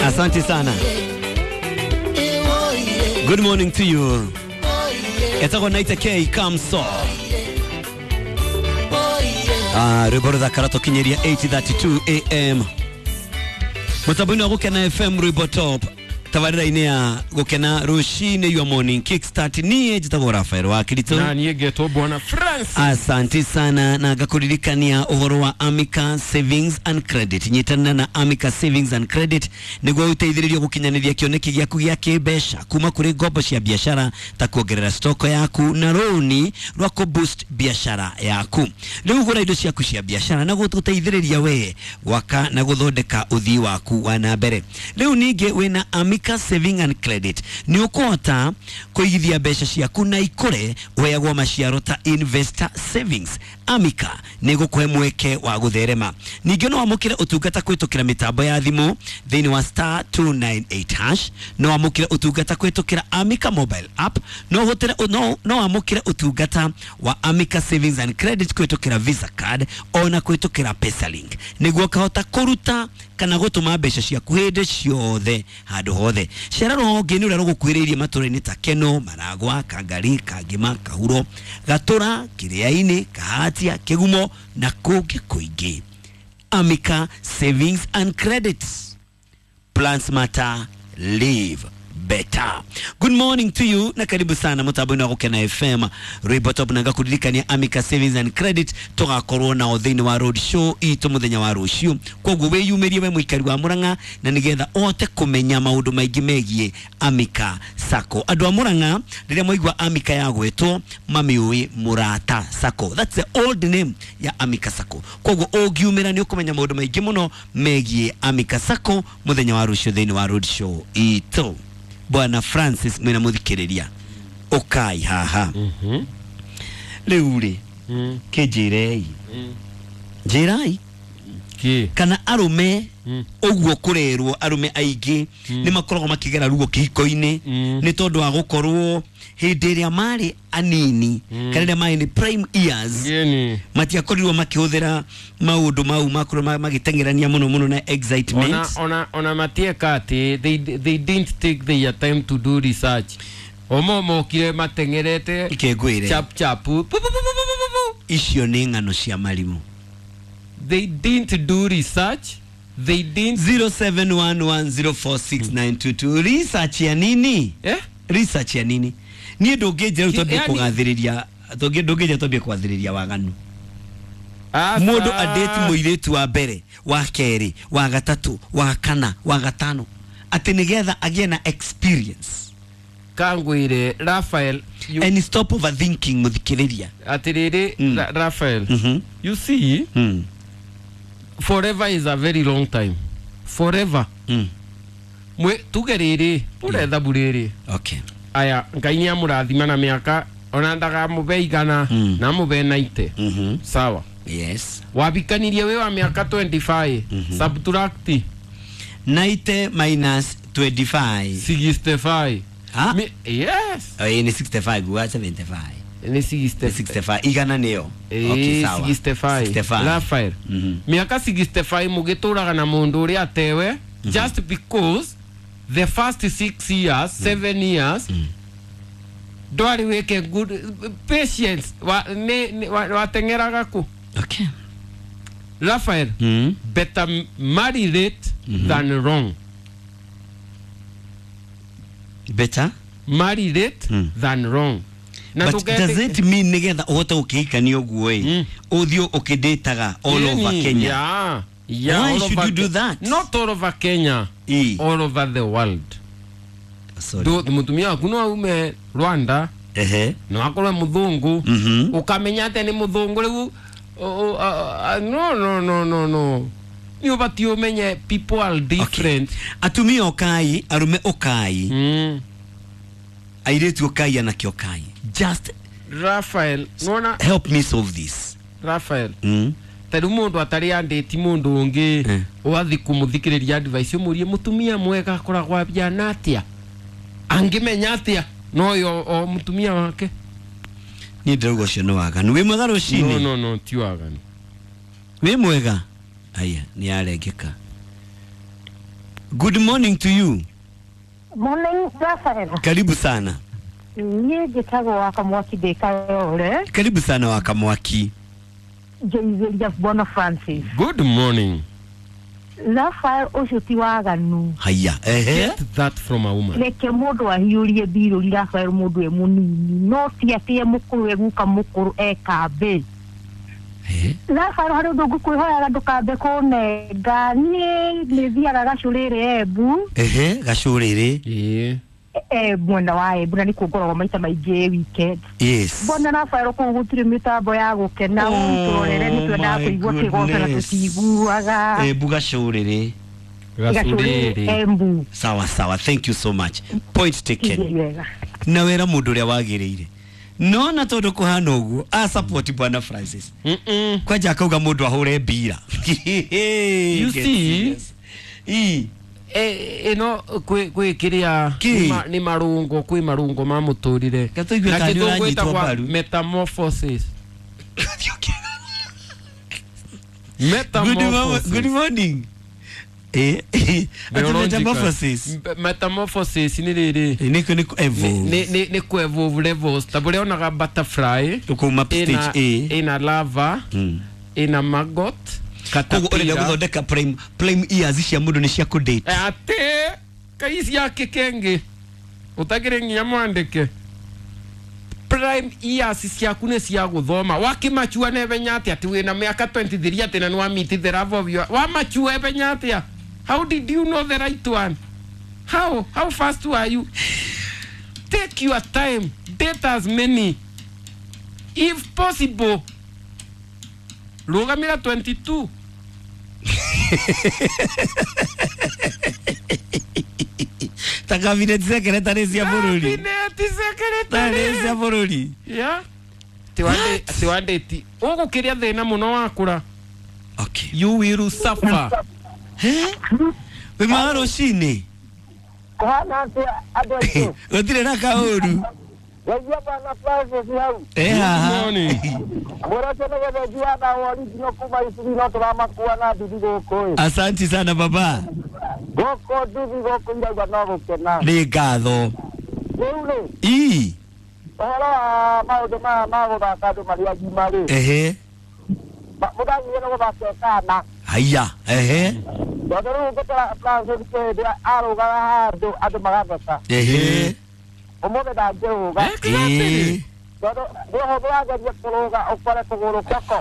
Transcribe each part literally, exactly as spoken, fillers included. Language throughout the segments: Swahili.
Asante sana. Good morning to you. Etako naita K Kamso. Ah, riboro da karato kinyeria eight thirty-two A M. Mutabuni wa gukena F M Ribo Top. Tavarira inea gukena rushine your morning kickstart niye jitago Rafael wa Kirito. Na niye geto bwana France. Asante sana na gakuririkania uhoro wa Amica Savings and Credit. Nyitana na Amica Savings and Credit niguo uteithiririo gukinyaniria kioneki gyaku gya kibesha kuma kuri ngombo cia biashara ta kuongerera stoko yaku na roni rwa ku boost biashara yaku. Riu gura indo ciaku cia biashara na guteithiriria we waka na guthondeka uthii waku wa na mbere. Riu ninge wina Amica Saving and Credit ni ukota kuigithia besha ciaku na ikore weyagwo maciaro ta investor savings. Amica ni gukuhe mweke wa gutherema. Ninge no amukire utungata kwitukira mitambo ya thimu thini wa star two nine eight hash. No amukire utungata kwitukira Amica mobile app. No hotere no no amukire utungata wa Amica Savings and Credit kwitukira Visa card ona kwitukira PesaLink. Niguo kahota kuruta kana gutuma besha ciaku hinde ciothe handu hothe. Cera ruhonge ni uria rugukwiririe matura-ini ta Keno, Maragwa, Kangari, Kangima, Kahuro, Gatura, Kiriaini, Kahatia, Kegumo na kungi kuingi. Amica Savings and Credits. Plans matter, live better. Good morning to you na karibu sana mutabuni wa gukena F M Ribo Top na ngakuririkania Amica Savings and Credit toga corona othini wa road show ito muthenya wa rucio koguo we yumerie we muikari wa Murang'a na nigetha ote kumenya maundu maingi megie Amica Sacco. Andu a Murang'a riria moigwa Amica yagwetwo mamiui Murata Sacco. That's the old name ya Amica Sacco. Koguo ogiumira ni ukumenya maundu maingi muno megie Amica Sacco muthenya wa rucio thini wa road show ito. Bwana Francis mwena muthikiriria ukai haha Mhm leuri mm. Kejirei mm. Jirai Ki kana arume mm. oguo kurerwo arume aigi mm. ni makoragwo makigera rugo kihiko-ini mm. ni tondu wa gukorwo hindi ria mari anini mm. kana mari ni prime years Geni matiakorirwo makihuthira maundu mau makuru magitengerania muno muno na excitement. Ona ona ona matieka ati they they didn't take their time to do research. Omo mokire matengerete ikegwire chap chap icio ni ngano cia marimu. They didn't do research. They didn't zero seven one one zero four six nine two two. Research ya nini? eh Research ya nini? Ni ndungeje utobie yani kugathiriria tonge ndungeje utobie kugathiriria waganu. Asa Mundu adate muiretu wa mbere wa keri wa gatatu wa kana wa gatano ati nigetha agie na experience kangwire Rafael you, and stop overthinking muthikiriria atiriri mm. Ra Rafael mm -hmm. you see mm. forever is a very long time. Forever mm. mwe tugeriri uretha buriri Okay aya ngai ni amurathima na miaka ona ndaga mubeigana mm. na mube ninety mm -hmm. sawa yes wabikanirie we wa miaka twenty-five mm -hmm. subtract ninety minus twenty-five sixty-five ah Mi, yes oh, ni sixty-five wa seventy-five ni sixty-five sixty-five igana niyo eh, okay sawa sixty-five sixty-five Rafael mhm mm miaka sixty-five mugituraga na mundu uri atewe mm -hmm. just because the first six years mm. seven years mm. Dwari weke good patience wa ne, ne wa, wa tengeraga ku. Okay Rafael mm. better marry late mm -hmm. than wrong. Better marry late mm. than wrong. Na but does it mean nigetha uhota ukikania oguo mm. uthio ukidataga all yeah, over Kenya? Yeah. Yeah, why all should you do that? Not all over Kenya. E. All over the world. Sorry. Do mutumia kuno aume Rwanda. Ehe. No akorwe muthungu. Mhm. Ukamenya ate ni muthungu riu no no no no no. Ni obati umenye people are different. Okay. Atumia okai, arume okai. Mm. Airetu okai ana kiokai. Just Rafael, nona help me solve this. Rafael. Mm. Tari mundu atari andeti mundu ungi mm. Wathi kumuthikiriria advice umurie mutumia mwega koragwa bya natia angimenya atia no yo o mutumia wake ni ndirauga cio no waganu wi mwega rucini no no no ti waganu wi mwega aya ni arengeka Good morning to you. Morning, Rafael. Karibu sana. Niye jitago wakamwaki dekayole. Karibu sana wakamwaki. Jaizelia Bono Francis. Good morning. Rafael oshuti waganu. Haya, ehe. Get that from a woman. Leke modo ahiulie biro li Rafael modo e munini. No tiatia mukuru eguka mukuru e kabe. Eh? Rafael haro dogu kuihoya gadu kabe kone. Gani levia gagashurere ebu. Ehe, gashurere. Yeah. E mwenda wa ebu na nikugoro wa maita maije weekend. Yes. Bona Rafael ko gutire mitambo ya gukena uturorere ni twenda kuigua kigoca na tutiguaga. Eh, bugashurere. Gasurere. Embu. Sawa sawa, thank you so much. Point taken. Wega. Na wera mundu uria wagiriire. No na tondu kuhana uguo, a support bwana Francis. Mm-mm. Kwaja akauga mundu ahure mbira. You see? E. Eh, ino kwe kwe kiria Ki? ni ma- ni marungo kwi marungo ma muturire. Gatuigwe Na kani kitu uranyitwo gwĩtagwo mbaru. metamorphosis. Good morning. Metamorphosis. Good morning. Eh, eh, ati metamorphosis. M- metamorphosis ni riri. Eh, niko niko Ni evolve. ni ni ku evolve levels. Tabule onaga butterfly. Ukuma Ina stage A. ina lava. Mm. Ina maggot. Koguo urenda Caterpillar. guthondeka prime prime ears cia mundu ni cia ku date. Eh, ate kaisi yake kenge utagire nginya mwandike prime years ciaku nĩ cia gũthoma wakĩmachua na ebenya atĩa atĩ wĩna mĩaka twenty-three atĩ na nĩwamiti the love of your wamachua ebenya atĩa how did you know the right one how how fast were you take your time date as many if possible rũgamĩra twenty-two Ta cabinet secretary cia bururi. Cabinet secretary. Tare cia bururi. Yeah. Tiwande tiwande ti. Ugukiria thina muno wakura. Okay. You will suffer. Eh? We maro shini. Kuhana ati adoito. Gutire na kauru. Wajua bana Francis yau. Eh Good ha. morning. Bora tena kwa jua na wali no kuma isuri no turama kuwa na bibi goko. Asanti sana baba. Goko bibi goko nda no gukena. Ni ngatho. Weule. I. Ora maundu ma ma guthaka andu maria ngimari. Ehe. Mudangi no guthaka kana. Haya. Ehe. Tondu riu ngutara Francis ke aruga andu andu magathaka. Ehe. Umuthi ndangiruga. Eh. Tondu ndio ndirageria kuruga ukore kuguru koko.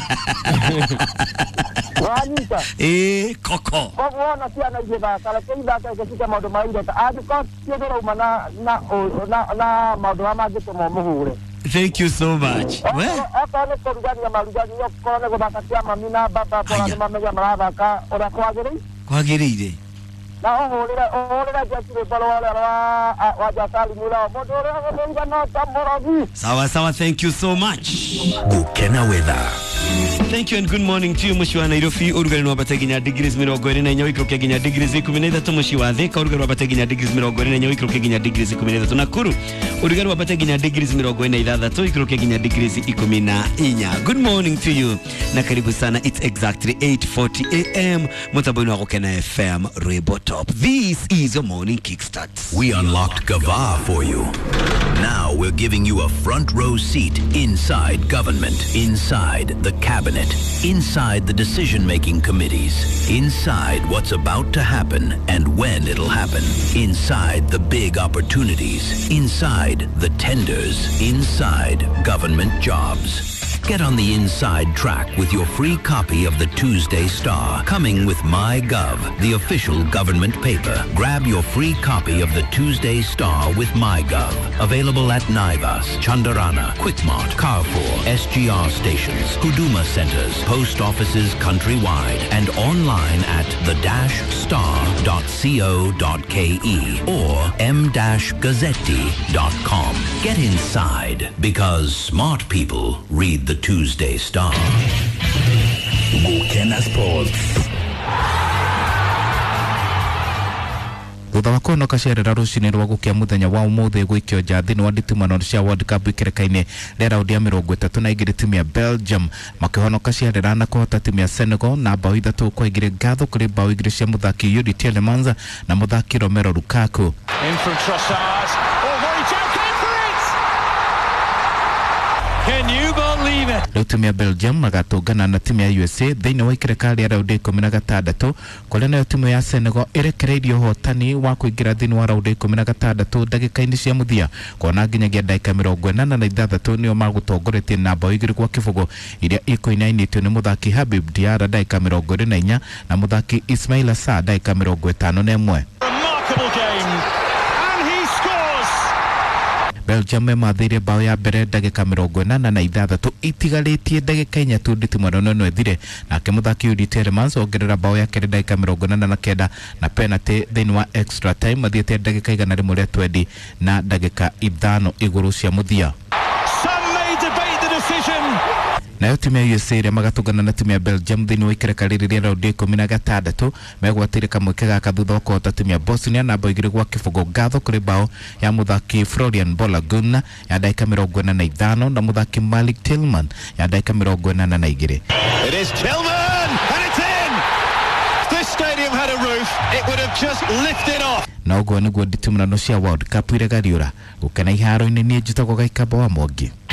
Wanyita. Eh, koko. Koguo ona ciana igĩthaka reke ithaka igĩcike maũndũ ma ireta angĩkorwo ciũndũrauma na na na na maũndũ marĩa mangĩtũma ũmũhũre. Thank you so much. We. Okorwo nĩ kũrugania marugani okorwo nĩ gũthaka cia mami na baba kora Aya. nĩ mamenya marathaka ũrĩa kwagĩrĩire Kwagĩrĩire. na ũhũrĩre ũhũrĩre Jesu rwĩmbo rũrĩa rwa wa Jasali Mũira mũndũ ũrĩa gũthĩnga no ta mũrogi. Sawa sawa, thank you so much. Gukena weather. Thank you and good morning to you mushi wa Nairobi. Urugari no bata ginya degrees mirongo ine na inya wikiro kia ginya degrees ikumi na ithatu mushi wa Thika. Urugari wa bata ginya degrees mirongo ine na inya wikiro kia ginya degrees ikumi na ithatu Nakuru. Urugari wa bata ginya degrees mirongo ine na ithathatu wikiro kia ginya degrees ikumi na inya. Good morning to you na karibu sana. It's exactly eight forty a m Mutaboni wa Gukena F M Rwebo Top. This is your morning kickstart. We unlocked Gava for you. Now we're giving you a front row seat inside government, inside the cabinet, inside the decision-making committees, inside what's about to happen and when it'll happen, inside the big opportunities, inside the tenders, inside government jobs. Get on the inside track with your free copy of the Tuesday Star, coming with MyGov, the official government paper. Grab your free copy of the Tuesday Star with MyGov. Available at Naivas, Chandarana, Quickmart, Carrefour, S G R stations, Huduma centers, post offices countrywide, and online at the dash star dot co dot ke or m dash gazzetti dot com. Get inside, because smart people read the Tuesday Star. Gukena Sports. thutha wa kuonoka cerera rucini rwa gukia muthenya wa umuthi gwikio nja thini wa nditumano cia World Cup ikerekaine ria raundi ya mirongo itatu na igiri timu ya Belgium makihonoka cerera na kuhota timu ya Senegal na bao ithatu kwa igiri ngatho kuri bao igiri cia muthaki Yuri Tielemans na muthaki Romelu Lukaku. In from Trossard. Oh, very came for it! Can you believe it? Rĩu timu ya Belgium magatũngana na timu ya U S A thĩinĩ wa ikereka rĩa raundi ikũmi na gatandatu kũrĩa nayo timu ya Senegal ĩrekereirie ũhotani wa kũingĩra thĩinĩ wa raundi ikũmi na gatandatu ndagĩka-inĩ cia mũthia kuona nginyagia ndagĩka mĩrongo ĩnana na ithathatũ nĩo magũtongoretie na bao igĩrĩ gwa kĩbũgũ iria ikũinainĩtio nĩ mũthaki Habib Diarra ndagĩka mĩrongo ĩrĩ na inya na mũthaki Ismaila Sarr ndagĩka mĩrongo ĩtano na ĩmwe. Remarkable game. And he scores. Belgium mathire bao ya mbere ndagĩka mĩrongo ĩnana na ithathatũ itigarĩtie ndagĩka inya tu nditumano no ethire nake mũthaki Yuri Tielemans ongerera bao ya kerĩ ndagĩka mĩrongo ĩnana na kenda na penalty thĩinĩ wa extra time mathiĩte ndagĩka igana rĩmwe rĩa twendi na ndagĩka ithano igũrũ cia mũthia. Some may debate the decision. Nayo timu ya U S A ĩrĩa magatũngana na timu ya Belgium thĩinĩ wa ikereka rĩrĩ rĩa raundi ikũmi na gatandatũ megwatĩire kamweke gaka thutha wa kũhota timu ya Bosnia na bao igĩrĩ gwa kĩbũgũ ngatho kũrĩ bao ya mũthaki Florian Balogun ya ndagĩka mĩrongo ĩna na ithano na mũthaki Malik Tillman ya ndagĩka mĩrongo ĩnana na igĩrĩ. It is Tillman and it's in. If this stadium had a roof, it would have just lifted off. Na ũguo nĩguo nditumano cia World Cup iregariũra gũkena iharo-inĩ niĩ njĩtagwo Gaikamba wa Mwangi.